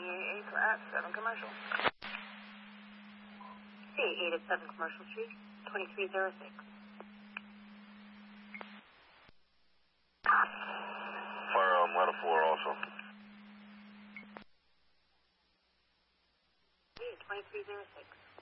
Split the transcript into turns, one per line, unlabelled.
at 7 Commercial. C8 at 7 Commercial Street, 2306.
Fire ladder 4 also.
C8 2306.